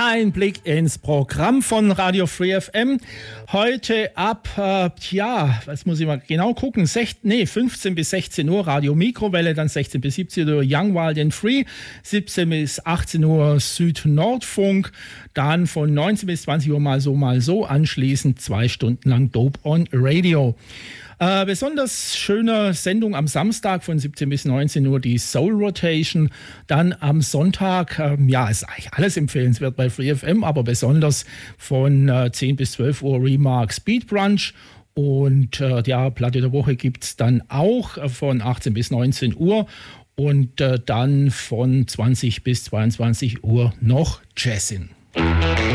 Ein Blick ins Programm von Radio Free FM. Heute ab, was muss ich mal genau gucken, 15 bis 16 Uhr Radio Mikrowelle, dann 16 bis 17 Uhr Young, Wild and Free, 17 bis 18 Uhr Süd-Nordfunk, dann von 19 bis 20 Uhr mal so, anschließend 2 Stunden lang Dope on Radio. Besonders schöne Sendung am Samstag von 17 bis 19 Uhr, die Soul Rotation. Dann am Sonntag, ist eigentlich alles empfehlenswert bei Free FM, aber besonders von 10 bis 12 Uhr Remark Speed Brunch. Und Platte der Woche gibt es dann auch von 18 bis 19 Uhr. Und dann von 20 bis 22 Uhr noch Jazzin.